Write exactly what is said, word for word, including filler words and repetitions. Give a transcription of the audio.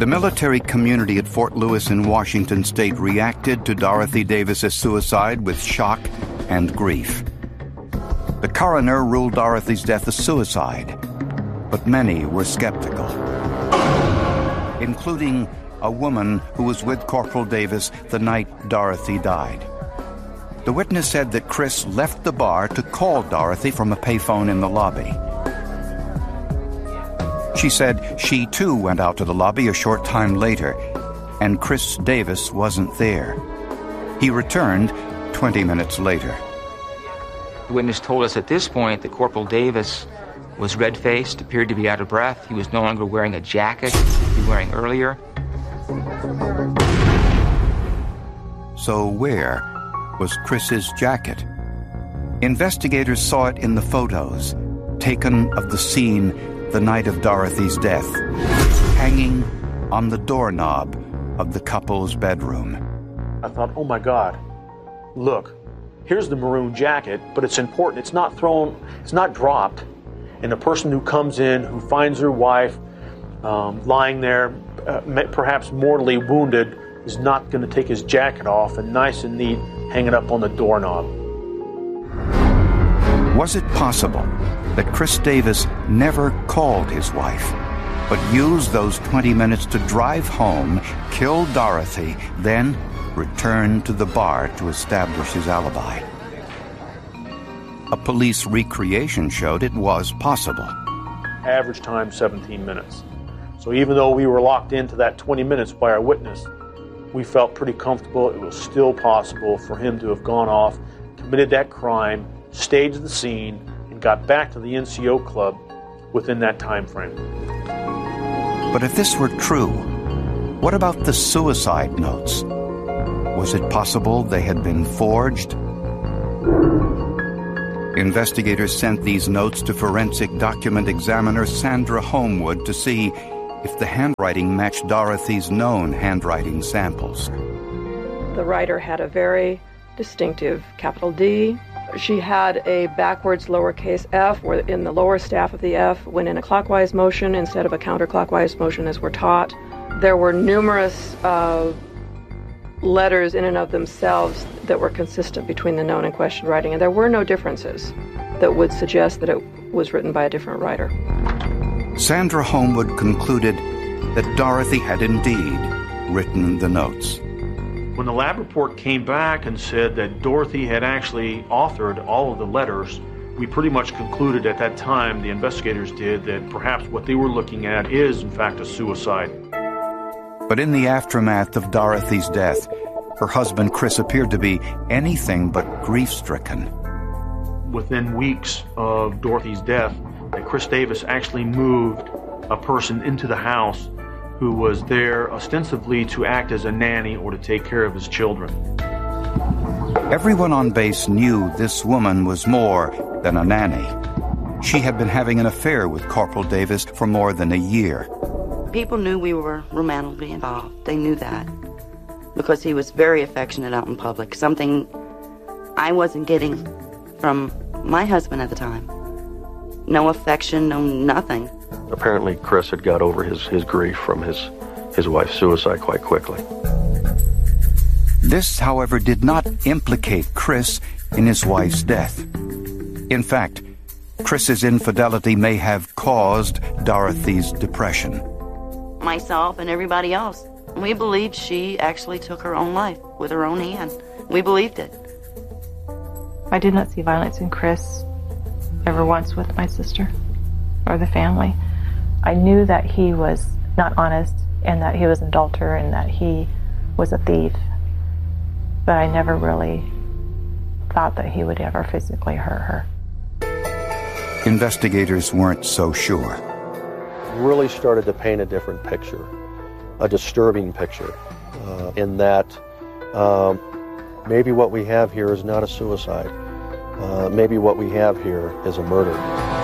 The military community at Fort Lewis in Washington state reacted to Dorothy Davis's suicide with shock and grief. The coroner ruled Dorothy's death a suicide, but many were skeptical, including a woman who was with Corporal Davis the night Dorothy died. The witness said that Chris left the bar to call Dorothy from a payphone in the lobby. She said she too went out to the lobby a short time later, and Chris Davis wasn't there. He returned twenty minutes later. The witness told us at this point that Corporal Davis was red-faced, appeared to be out of breath. He was no longer wearing a jacket he was wearing earlier. So where was Chris's jacket? Investigators saw it in the photos taken of the scene the night of Dorothy's death, hanging on the doorknob of the couple's bedroom. I thought, oh my God, look, here's the maroon jacket, but it's important. It's not thrown, it's not dropped. And the person who comes in, who finds her wife um, lying there, uh, perhaps mortally wounded, is not going to take his jacket off and nice and neat, hang it up on the doorknob. Was it possible that Chris Davis never called his wife, but used those twenty minutes to drive home, kill Dorothy, then return to the bar to establish his alibi? A police recreation showed it was possible. Average time, seventeen minutes. So even though we were locked into that twenty minutes by our witness, we felt pretty comfortable it was still possible for him to have gone off, committed that crime, staged the scene, and got back to the N C O club within that time frame. But if this were true, what about the suicide notes? Was it possible they had been forged? Investigators sent these notes to forensic document examiner Sandra Homewood to see if the handwriting matched Dorothy's known handwriting samples. The writer had a very distinctive capital D. She had a backwards lowercase f, where in the lower staff of the F went in a clockwise motion instead of a counterclockwise motion as we're taught. There were numerous uh, letters in and of themselves that were consistent between the known and questioned writing, and there were no differences that would suggest that it was written by a different writer. Sandra Homewood concluded that Dorothy had indeed written the notes. When the lab report came back and said that Dorothy had actually authored all of the letters, we pretty much concluded at that time, the investigators did, that perhaps what they were looking at is in fact a suicide. But in the aftermath of Dorothy's death, her husband Chris appeared to be anything but grief-stricken. Within weeks of Dorothy's death, Chris Davis actually moved a person into the house who was there ostensibly to act as a nanny or to take care of his children. Everyone on base knew this woman was more than a nanny. She had been having an affair with Corporal Davis for more than a year. People knew we were romantically involved. They knew that because he was very affectionate out in public, something I wasn't getting from my husband at the time. No affection, no nothing. Apparently Chris had got over his, his grief from his, his wife's suicide quite quickly. This, however, did not implicate Chris in his wife's death. In fact, Chris's infidelity may have caused Dorothy's depression. Myself and everybody else, we believed she actually took her own life with her own hand. We believed it. I did not see violence in Chris ever once with my sister or the family. I knew that he was not honest and that he was an adulterer and that he was a thief, but I never really thought that he would ever physically hurt her. Investigators weren't so sure. Really started to paint a different picture, a disturbing picture, uh, in that um, maybe what we have here is not a suicide. Uh, maybe what we have here is a murder.